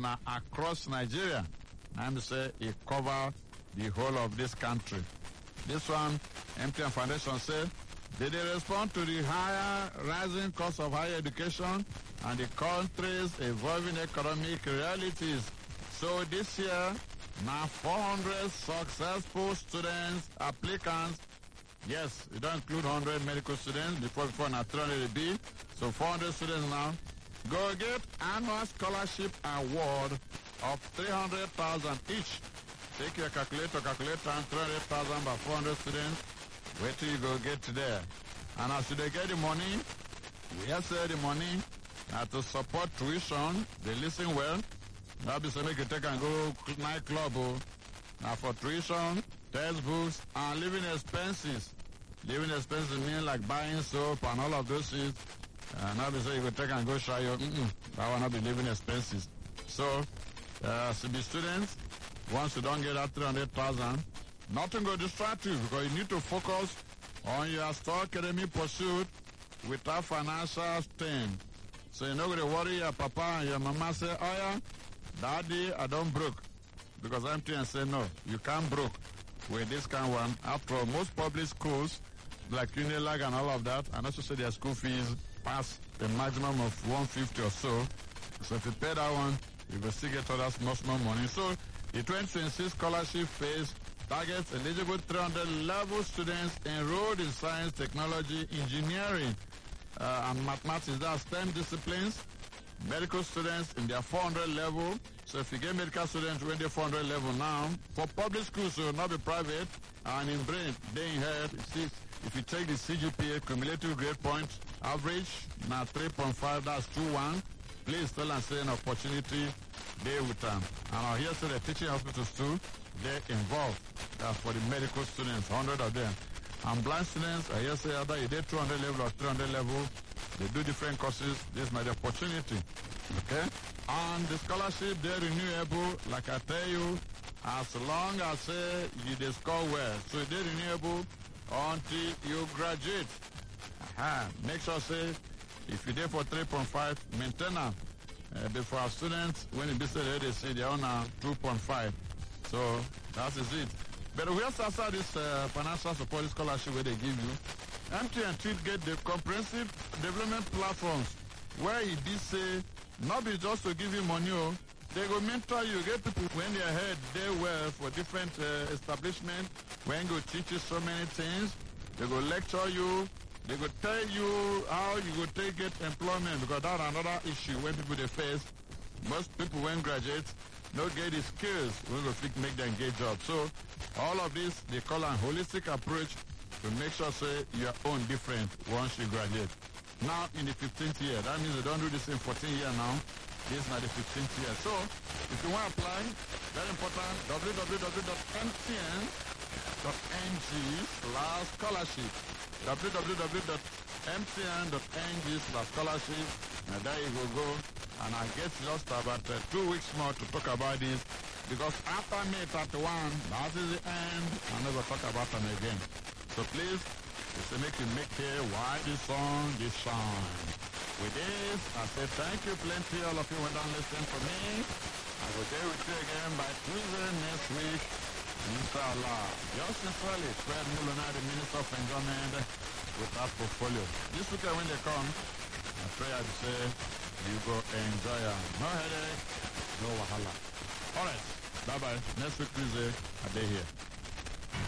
across Nigeria. I'm say it cover the whole of this country. This one, MTN Foundation say, they respond to the higher rising cost of higher education and the country's evolving economic realities. So this year, now 400 successful students, applicants. Yes, we don't include 100 medical students before now 300 be. So 400 students now go get annual scholarship award of 300,000 each. Take your calculator, calculate time 300,000 by 400 students. Wait till you go get there. And as you get the money, we have said the money to support tuition. They listen well. That be so make you take and go nightclub. Now for tuition, textbooks, and living expenses. Living expenses mean like buying soap and all of those things. Now be say you go take and go show you. That will not be living expenses. So, CB students, once you don't get that 300,000, nothing will distract you because you need to focus on your store academy pursuit without financial strain. So you're not going to worry your papa and your mama say, oh yeah, daddy, I don't broke. Because MTN say, no, you can't broke with this kind of one. After all, most public schools, like Unilag and all of that, and also say their school fees pass the maximum of 150 or so. So if you pay that one, you will still get other small money. So the 2026 scholarship phase targets eligible 300 level students enrolled in science, technology, engineering, and mathematics. That's STEM disciplines. Medical students in their 400 level. So if you get medical students when they're 400 level now, for public schools, so not be private, and in brain, they in head, if you take the CGPA, cumulative grade point, average, now 3.5, that's 2-1. Please tell and say an opportunity they with them. And I hear say the teaching hospitals too, they're involved for the medical students, 100 of them. And blind students, I hear say either you did 200 level or 300 level, they do different courses. This is my opportunity. Okay? And the scholarship, they're renewable, like I tell you, as long as say you they score well. So they're renewable until you graduate. Make sure say if you did for 3.5, maintain them. Before our students, when it be said they say they're on 2.5. So that is it. But we also saw this financial support scholarship where they give you. MTN Treat get the comprehensive development platforms where it be say not be just to give you money. They go mentor you, get people when they're head they well for different establishment, when go teach you so many things. They go lecture you. They go tell you how you go take get employment because that's another issue when people they face. Most people when graduate don't get the skills we go make them get jobs. So all of this they call a holistic approach to make sure say your own different once you graduate. Now in the 15th year, that means they don't do this in 14 years now. This is not the 15th year. So if you want to apply, very important, www.mtn.ng/scholarship. www.mtn.ng/scholarship. Now there you go. And I get just about 2 weeks more to talk about this because after May 31, that is the end. I'm never talk about them again. So please, it's to make you make here why this song, this shine. With this, I say thank you plenty, all of you who don't listen to me. I will be with you again by Tuesday next week. Inshallah. Yours sincerely, Fred Muluna, the Minister of Enjoyment with that portfolio. This weekend when they come, I pray I say you go enjoy it. No headache, no wahala. Alright, bye bye. Next week Tuesday, I'll be here.